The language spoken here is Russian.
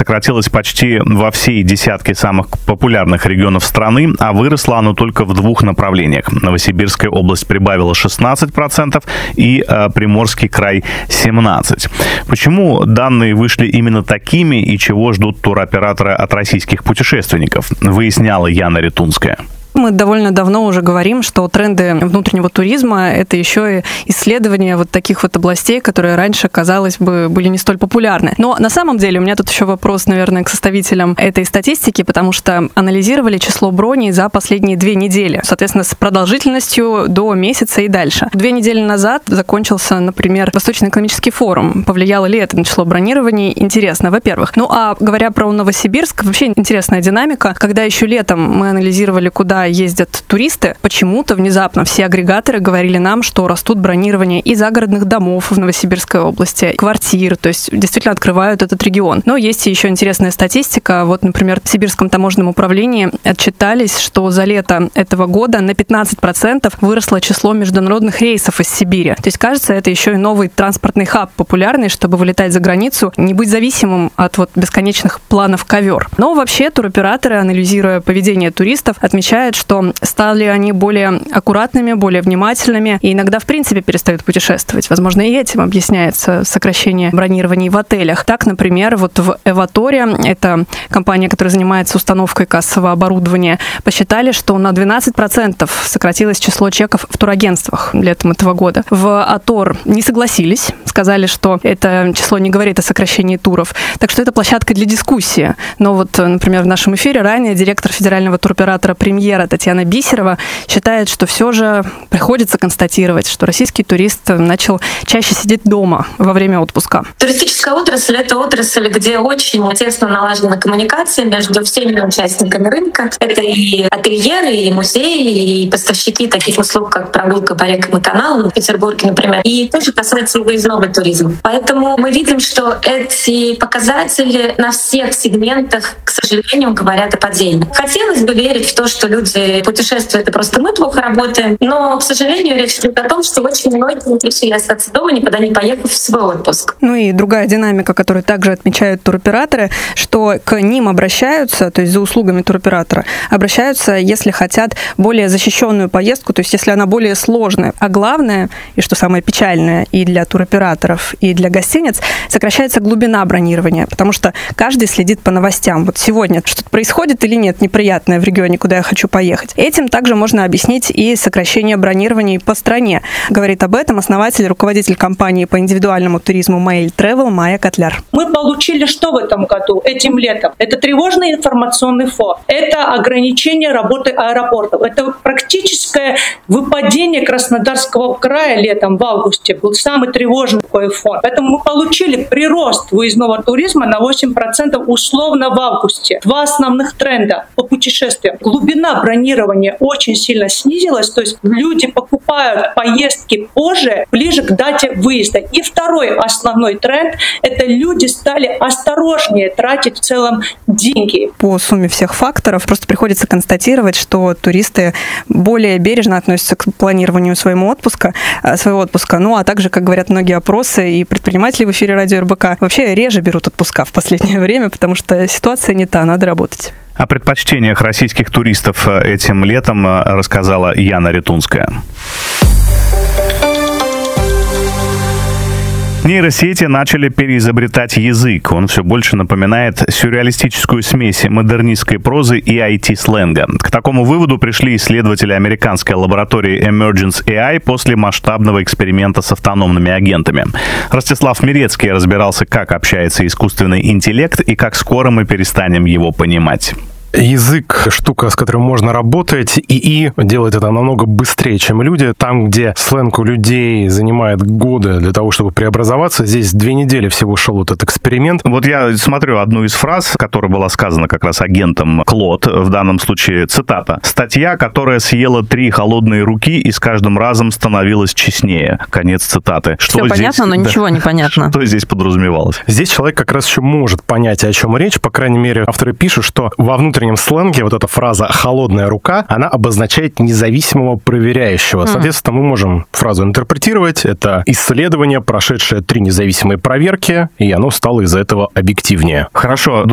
сократилось почти во всей десятке самых популярных регионов страны, а выросло оно только в двух направлениях. Новосибирская область прибавила 16% и Приморский край 17%. Почему данные вышли именно такими и чего ждут туроператоры от российских путешественников, выясняла Яна Ретунская. Мы довольно давно уже говорим, что тренды внутреннего туризма – это еще и исследование вот таких вот областей, которые раньше, казалось бы, были не столь популярны. Но на самом деле у меня тут еще вопрос, наверное, к составителям этой статистики, потому что анализировали число броней за последние 2 недели, соответственно, с продолжительностью до месяца и дальше. 2 недели назад закончился, например, Восточный экономический форум. Повлияло ли это на число бронирований? Интересно, во-первых. Ну, а говоря про Новосибирск, вообще интересная динамика. Когда еще летом мы анализировали, куда ездят туристы, почему-то внезапно все агрегаторы говорили нам, что растут бронирования и загородных домов в Новосибирской области, квартир, то есть действительно открывают этот регион. Но есть еще интересная статистика. Вот, например, в Сибирском таможенном управлении отчитались, что за лето этого года на 15% выросло число международных рейсов из Сибири. То есть, кажется, это еще и новый транспортный хаб популярный, чтобы вылетать за границу, не быть зависимым от вот бесконечных планов ковер. Но вообще туроператоры, анализируя поведение туристов, отмечают, что стали они более аккуратными, более внимательными и иногда, в принципе, перестают путешествовать. Возможно, и этим объясняется сокращение бронирований в отелях. Так, например, вот в Эваторе, это компания, которая занимается установкой кассового оборудования, посчитали, что на 12% сократилось число чеков в турагентствах летом этого года. В Атор не согласились, сказали, что это число не говорит о сокращении туров. Так что это площадка для дискуссии. Но вот, например, в нашем эфире ранее директор федерального туроператора «Премьера» Татьяна Бисерова считает, что все же приходится констатировать, что российский турист начал чаще сидеть дома во время отпуска. Туристическая отрасль — это отрасль, где очень тесно налажена коммуникация между всеми участниками рынка. Это и ательеры, и музеи, и поставщики таких услуг, как прогулка по рекам и каналам в Петербурге, например. И тоже касается выездного туризма. Поэтому мы видим, что эти показатели на всех сегментах, к сожалению, говорят о падении. Хотелось бы верить в то, что люди путешествуют, и просто мы плохо работаем. Но, к сожалению, речь идет о том, что очень многие решили остаться дома, никуда не поехав в свой отпуск. Ну и другая динамика, которую также отмечают туроператоры, что к ним обращаются, то есть за услугами туроператора, обращаются, если хотят более защищенную поездку, то есть если она более сложная. А главное, и что самое печальное и для туроператоров, и для гостиниц, сокращается глубина бронирования, потому что каждый следит по новостям. Вот сегодня что-то происходит или нет неприятное в регионе, куда я хочу поехать. Этим также можно объяснить и сокращение бронирований по стране. Говорит об этом основатель и руководитель компании по индивидуальному туризму Mail Travel Майя Котляр. Мы получили что в этом году, этим летом? Это тревожный информационный фон, это ограничение работы аэропортов, это практическое выпадение Краснодарского края летом в августе. Был самый тревожный такой фон. Поэтому мы получили прирост выездного туризма на 8% условно в августе. 2 основных тренда по путешествиям. Глубина бронирования очень сильно снизилась, то есть люди покупают поездки позже, ближе к дате выезда. И второй основной тренд — это люди стали осторожнее тратить в целом деньги. По сумме всех факторов просто приходится констатировать, что туристы более бережно относятся к планированию своего отпуска. Ну а также, как говорят многие опросы и предприниматели в эфире радио РБК, вообще реже берут отпуска в последнее время, потому что ситуация не та, надо работать. О предпочтениях российских туристов этим летом рассказала Яна Ретунская. Нейросети начали переизобретать язык. Он все больше напоминает сюрреалистическую смесь модернистской прозы и IT-сленга. К такому выводу пришли исследователи американской лаборатории Emergence AI после масштабного эксперимента с автономными агентами. Ростислав Мирецкий разбирался, как общается искусственный интеллект и как скоро мы перестанем его понимать. Язык — штука, с которой можно работать. ИИ делает это намного быстрее, чем люди. Там, где сленг у людей занимает годы для того, чтобы преобразоваться, здесь 2 недели всего шел этот эксперимент. Вот я смотрю одну из фраз, которая была сказана как раз агентом Клод, в данном случае цитата. «Статья, которая съела 3 холодные руки и с каждым разом становилась честнее». Конец цитаты. Все понятно, но ничего не понятно. Что здесь подразумевалось? Здесь человек как раз еще может понять, о чем речь. По крайней мере, авторы пишут, что во внутреннем сленге вот эта фраза «холодная рука», она обозначает независимого проверяющего. Соответственно, мы можем фразу интерпретировать. Это исследование, прошедшее 3 независимые проверки, и оно стало из-за этого объективнее. Хорошо.